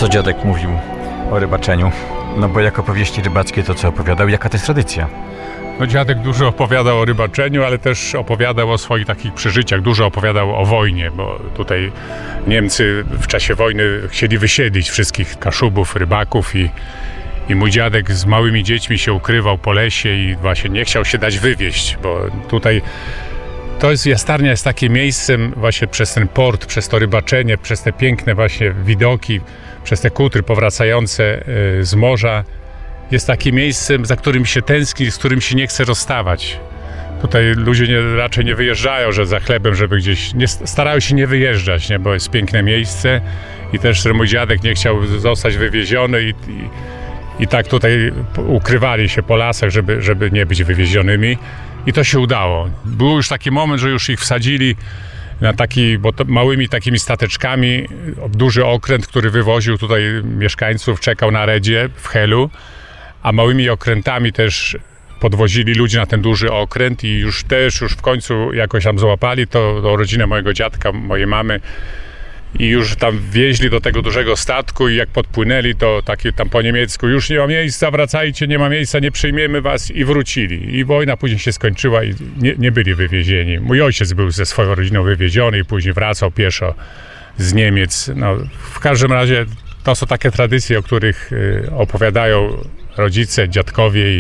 Co dziadek mówił o rybaczeniu? No bo jak opowieści rybackie to co opowiadał? Jaka to jest tradycja? No dziadek dużo opowiadał o rybaczeniu, ale też opowiadał o swoich takich przeżyciach. Dużo opowiadał o wojnie, bo tutaj Niemcy w czasie wojny chcieli wysiedlić wszystkich Kaszubów, rybaków i mój dziadek z małymi dziećmi się ukrywał po lesie i właśnie nie chciał się dać wywieźć, bo tutaj Jastarnia jest takim miejscem właśnie przez ten port, przez to rybaczenie, przez te piękne właśnie widoki, przez te kutry powracające z morza. Jest takim miejscem, za którym się tęskni, z którym się nie chce rozstawać. Tutaj ludzie raczej nie wyjeżdżają, że za chlebem, żeby gdzieś... starają się nie wyjeżdżać, nie? Bo jest piękne miejsce i też mój dziadek nie chciał zostać wywieziony i tak tutaj ukrywali się po lasach, żeby nie być wywiezionymi. I to się udało. Był już taki moment, że już ich wsadzili na małymi takimi stateczkami, duży okręt, który wywoził tutaj mieszkańców, czekał na redzie w Helu, a małymi okrętami też podwozili ludzi na ten duży okręt i już w końcu jakoś tam złapali to rodzinę mojego dziadka, mojej mamy i już tam wieźli do tego dużego statku i jak podpłynęli, to taki tam po niemiecku już nie ma miejsca, wracajcie, nie ma miejsca, nie przyjmiemy was i wrócili. I wojna później się skończyła i nie byli wywiezieni. Mój ojciec był ze swoją rodziną wywieziony i później wracał pieszo z Niemiec. No, w każdym razie to są takie tradycje, o których opowiadają rodzice, dziadkowie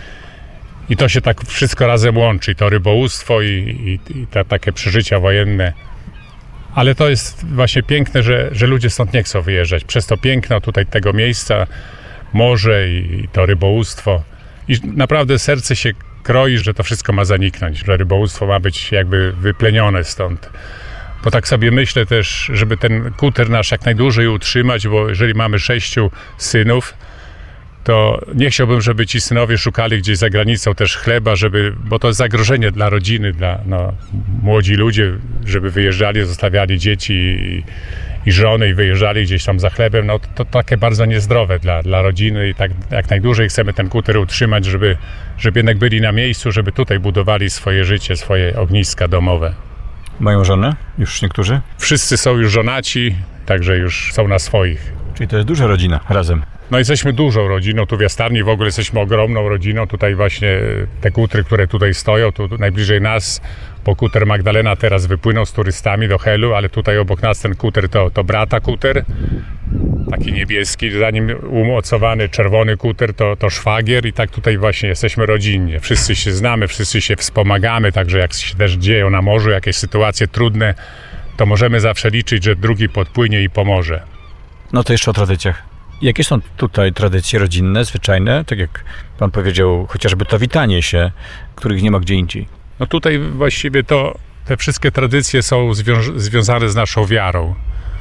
i to się tak wszystko razem łączy. To rybołówstwo i takie przeżycia wojenne. Ale to jest właśnie piękne, że ludzie stąd nie chcą wyjeżdżać. Przez to piękno tutaj tego miejsca, morze i to rybołówstwo. I naprawdę serce się kroi, że to wszystko ma zaniknąć, że rybołówstwo ma być jakby wyplenione stąd. Bo tak sobie myślę też, żeby ten kuter nasz jak najdłużej utrzymać, bo jeżeli mamy 6 synów, to nie chciałbym, żeby ci synowie szukali gdzieś za granicą też chleba, bo to jest zagrożenie dla rodziny, młodzi ludzie, żeby wyjeżdżali, zostawiali dzieci i żony i wyjeżdżali gdzieś tam za chlebem, no to takie bardzo niezdrowe dla rodziny i tak jak najdłużej chcemy ten kuter utrzymać, żeby jednak byli na miejscu, żeby tutaj budowali swoje życie, swoje ogniska domowe. Mają żonę? Już niektórzy? Wszyscy są już żonaci, także już są na swoich. Czyli to jest duża rodzina razem. No jesteśmy dużą rodziną, tu w Jastarni w ogóle jesteśmy ogromną rodziną, tutaj właśnie te kutry, które tutaj stoją, tu najbliżej nas, bo kuter Magdalena teraz wypłynął z turystami do Helu, ale tutaj obok nas ten kuter to brata kuter, taki niebieski, za nim umocowany czerwony kuter to szwagier i tak tutaj właśnie jesteśmy rodzinnie. Wszyscy się znamy, wszyscy się wspomagamy, także jak się też dzieją na morzu jakieś sytuacje trudne, to możemy zawsze liczyć, że drugi podpłynie i pomoże. No to jeszcze o tradycjach. Jakie są tutaj tradycje rodzinne, zwyczajne? Tak jak pan powiedział, chociażby to witanie się, których nie ma gdzie indziej. No tutaj właściwie te wszystkie tradycje są związane z naszą wiarą.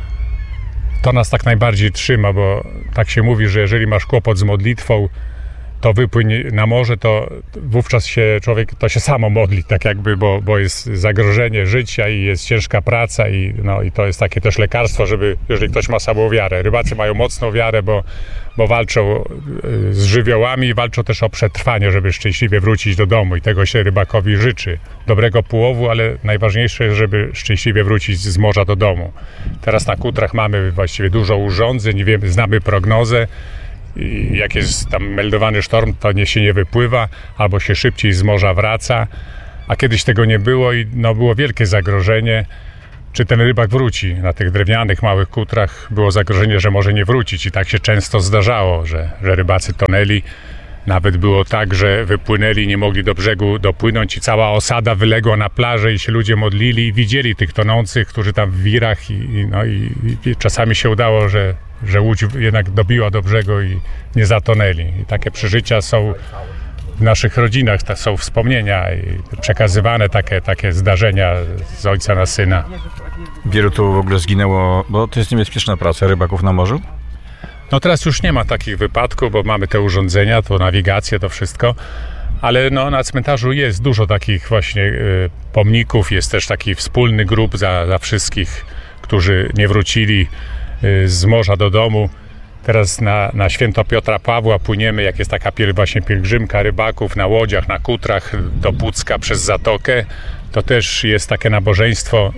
To nas tak najbardziej trzyma, bo tak się mówi, że jeżeli masz kłopot z modlitwą, to wypłyń na morze, to wówczas człowiek to się samo modli, tak jakby, bo jest zagrożenie życia i jest ciężka praca i to jest takie też lekarstwo, jeżeli ktoś ma słabą wiarę. Rybacy mają mocną wiarę, bo walczą z żywiołami i walczą też o przetrwanie, żeby szczęśliwie wrócić do domu i tego się rybakowi życzy. Dobrego połowu, ale najważniejsze jest, żeby szczęśliwie wrócić z morza do domu. Teraz na kutrach mamy właściwie dużo urządzeń, znamy prognozę. I jak jest tam meldowany sztorm, to się nie wypływa, albo się szybciej z morza wraca, a kiedyś tego nie było i było wielkie zagrożenie, czy ten rybak wróci. Na tych drewnianych, małych kutrach było zagrożenie, że może nie wrócić i tak się często zdarzało, że rybacy tonęli. Nawet było tak, że wypłynęli, nie mogli do brzegu dopłynąć i cała osada wyległa na plażę i się ludzie modlili i widzieli tych tonących, którzy tam w wirach i czasami się udało, że łódź jednak dobiła do brzegu i nie zatonęli. I takie przeżycia są w naszych rodzinach, są wspomnienia i przekazywane takie zdarzenia z ojca na syna. Wielu tu w ogóle zginęło, bo to jest niebezpieczna praca rybaków na morzu? No teraz już nie ma takich wypadków, bo mamy te urządzenia, to nawigację, to wszystko, ale na cmentarzu jest dużo takich właśnie pomników, jest też taki wspólny grób za wszystkich, którzy nie wrócili z morza do domu. Teraz na święto Piotra Pawła płyniemy, jak jest taka właśnie pielgrzymka rybaków na łodziach, na kutrach do Pucka przez zatokę, to też jest takie nabożeństwo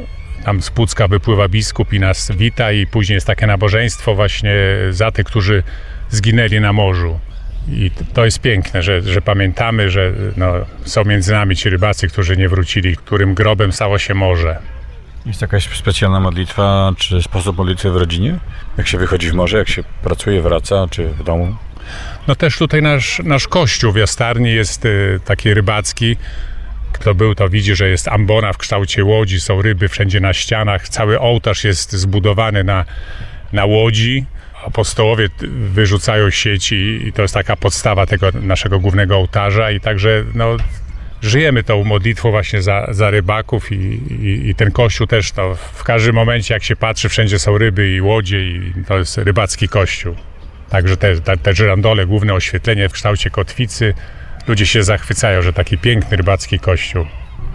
tam z Pucka wypływa biskup i nas wita i później jest takie nabożeństwo właśnie za tych, którzy zginęli na morzu. I to jest piękne, że pamiętamy, że są między nami ci rybacy, którzy nie wrócili, którym grobem stało się morze. Jest jakaś specjalna modlitwa, czy sposób modlitwy w rodzinie? Jak się wychodzi w morze, jak się pracuje, wraca, czy w domu? No też tutaj nasz kościół w Jastarni jest taki rybacki. Kto był, to widzi, że jest ambona w kształcie łodzi, są ryby wszędzie na ścianach. Cały ołtarz jest zbudowany na łodzi. Apostołowie wyrzucają sieci i to jest taka podstawa tego naszego głównego ołtarza i także żyjemy tą modlitwą właśnie za rybaków i ten kościół też w każdym momencie jak się patrzy, wszędzie są ryby i łodzie i to jest rybacki kościół. Także te żyrandole, główne oświetlenie w kształcie kotwicy, ludzie się zachwycają, że taki piękny rybacki kościół.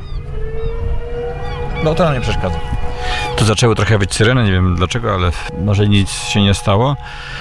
No to nam nie przeszkadza. Tu zaczęły trochę być syreny, nie wiem dlaczego, ale może nic się nie stało.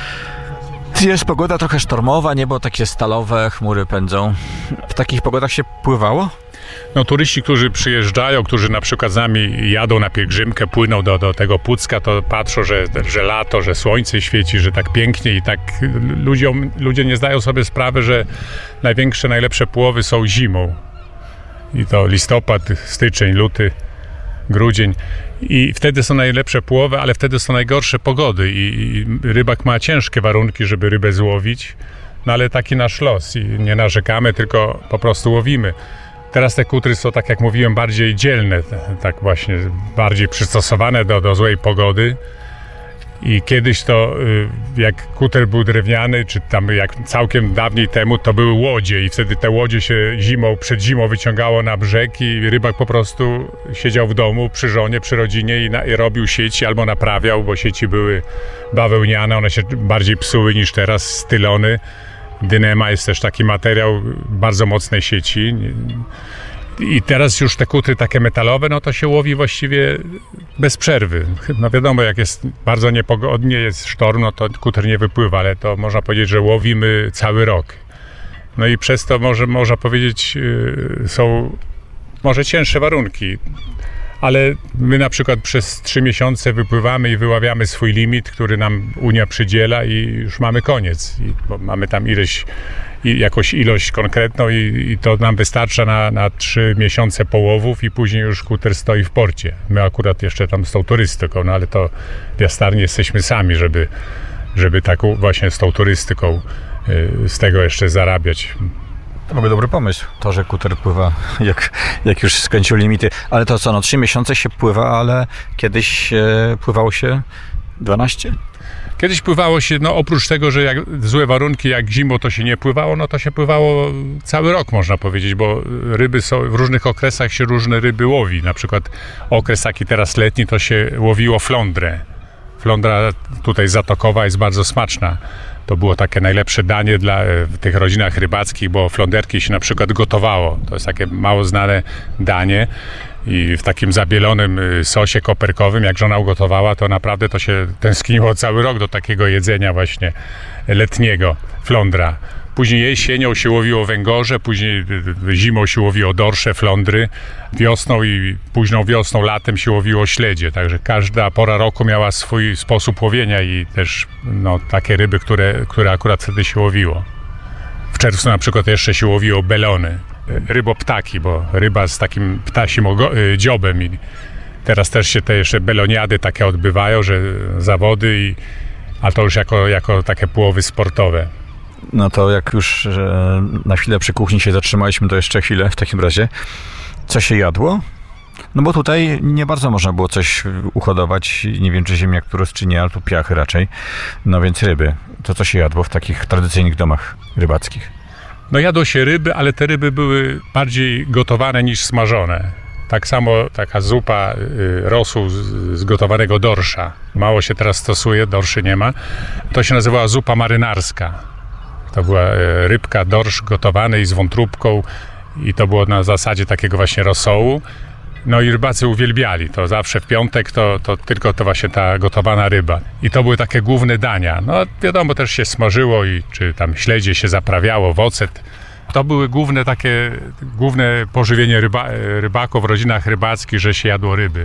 Jest pogoda trochę sztormowa, niebo takie stalowe, chmury pędzą. W takich pogodach się pływało? No turyści, którzy przyjeżdżają, którzy na przykład z nami jadą na pielgrzymkę, płyną do tego Pucka, to patrzą, że lato, że słońce świeci, że tak pięknie i tak ludzie nie zdają sobie sprawy, że największe, najlepsze połowy są zimą. I to listopad, styczeń, luty, grudzień. I wtedy są najlepsze połowy, ale wtedy są najgorsze pogody i rybak ma ciężkie warunki, żeby rybę złowić. No ale taki nasz los i nie narzekamy, tylko po prostu łowimy. Teraz te kutry są, tak jak mówiłem, bardziej dzielne, tak właśnie bardziej przystosowane do złej pogody. I kiedyś to, jak kuter był drewniany, czy tam jak całkiem dawniej temu, to były łodzie i wtedy te łodzie się przed zimą wyciągało na brzeg i rybak po prostu siedział w domu przy żonie, przy rodzinie i robił sieci albo naprawiał, bo sieci były bawełniane, one się bardziej psuły niż teraz, stylony. Dynema jest też taki materiał bardzo mocnej sieci. I teraz już te kutry takie metalowe, no to się łowi właściwie bez przerwy. No wiadomo, jak jest bardzo niepogodnie, jest sztorm, no to kuter nie wypływa, ale to można powiedzieć, że łowimy cały rok. No i przez to można powiedzieć, są może cięższe warunki. Ale my na przykład przez 3 miesiące wypływamy i wyławiamy swój limit, który nam Unia przydziela i już mamy koniec. Bo mamy tam jakąś ilość konkretną i to nam wystarcza na 3 miesiące połowów i później już kuter stoi w porcie. My akurat jeszcze tam z tą turystyką, no ale to w Jastarni jesteśmy sami, żeby taką właśnie z tą turystyką z tego jeszcze zarabiać. To byłby dobry pomysł, to, że kuter pływa, jak już skończył limity. Ale to co, 3 miesiące się pływa, ale kiedyś pływało się 12? Kiedyś pływało się, oprócz tego, że jak złe warunki, jak zimą to się nie pływało, no to się pływało cały rok, można powiedzieć, bo ryby są, w różnych okresach się różne ryby łowi. Na przykład okres taki teraz letni, to się łowiło flądrę. Flądra tutaj zatokowa jest bardzo smaczna. To było takie najlepsze danie w tych rodzinach rybackich, bo fląderki się na przykład gotowało. To jest takie mało znane danie i w takim zabielonym sosie koperkowym, jak żona ugotowała, to naprawdę to się tęskniło cały rok do takiego jedzenia właśnie letniego, flądra. Później jesienią się łowiło węgorze, później zimą się łowiło dorsze, flądry, wiosną i późną wiosną, latem się łowiło śledzie. Także każda pora roku miała swój sposób łowienia i też takie ryby, które akurat wtedy się łowiło. W czerwcu na przykład jeszcze się łowiło belony, ryboptaki, bo ryba z takim ptasim dziobem. I teraz też się te jeszcze beloniady takie odbywają, że zawody, a to już jako takie połowy sportowe. No to jak już na chwilę przy kuchni się zatrzymaliśmy, to jeszcze chwilę w takim razie. Co się jadło? No bo tutaj nie bardzo można było coś uhodować. Nie wiem, czy ziemniak turus, czy nie, ale tu piachy raczej. No więc ryby. To co się jadło w takich tradycyjnych domach rybackich? No jadło się ryby, ale te ryby były bardziej gotowane niż smażone. Tak samo taka zupa rosół z gotowanego dorsza. Mało się teraz stosuje, dorszy nie ma. To się nazywała zupa marynarska. To była rybka, dorsz gotowany i z wątróbką i to było na zasadzie takiego właśnie rosołu. No i rybacy uwielbiali. To zawsze w piątek to tylko to właśnie ta gotowana ryba. I to były takie główne dania. No wiadomo, też się smażyło czy tam śledzie się zaprawiało w ocet. To były główne pożywienie rybaków w rodzinach rybackich, że się jadło ryby.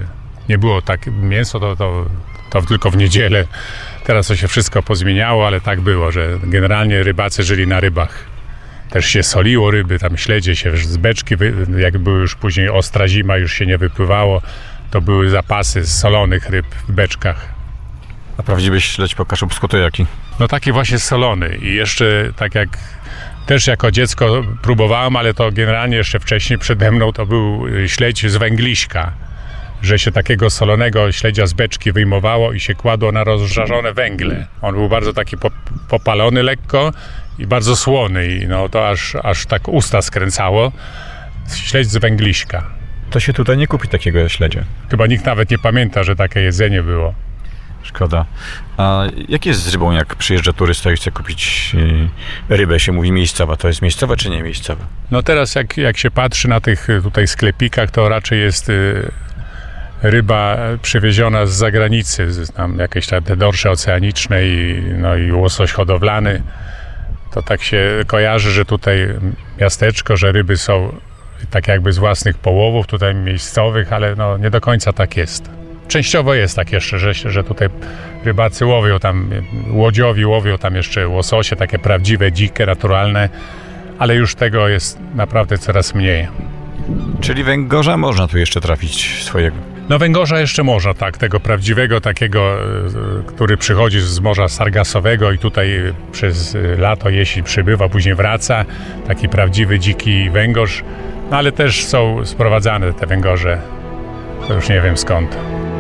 Nie było tak, mięso to tylko w niedzielę. Teraz to się wszystko pozmieniało, ale tak było, że generalnie rybacy żyli na rybach. Też się soliło ryby, tam śledzie się z beczki, jak były już później ostra zima, już się nie wypływało, to były zapasy solonych ryb w beczkach. A prawdziwy śledź po kaszubsku to jaki? No taki właśnie solony i jeszcze tak jak też jako dziecko próbowałem, ale to generalnie jeszcze wcześniej przede mną to był śledź z węgliśka, że się takiego solonego śledzia z beczki wyjmowało i się kładło na rozżarzone węgle. On był bardzo taki popalony lekko i bardzo słony i no to aż tak usta skręcało. Śledź z węgliśka. To się tutaj nie kupi takiego śledzia. Chyba nikt nawet nie pamięta, że takie jedzenie było. Szkoda. A jak jest z rybą, jak przyjeżdża turysta i chce kupić rybę, się mówi miejscowa? To jest miejscowa czy nie miejscowa? No teraz jak się patrzy na tych tutaj sklepikach, to raczej jest ryba przywieziona z zagranicy, tam jakieś te dorsze oceaniczne i łosoś hodowlany. To tak się kojarzy, że tutaj miasteczko, że ryby są tak jakby z własnych połowów, tutaj miejscowych, ale no nie do końca tak jest. Częściowo jest tak jeszcze, że tutaj rybacy łowią tam, łodziowi łowią tam jeszcze łososie, takie prawdziwe, dzikie, naturalne, ale już tego jest naprawdę coraz mniej. Czyli węgorza można tu jeszcze trafić swojego? No węgorza jeszcze można, tak, tego prawdziwego takiego, który przychodzi z morza sargasowego i tutaj przez lato, jesień przybywa, później wraca, taki prawdziwy, dziki węgorz, no ale też są sprowadzane te węgorze, to już nie wiem skąd.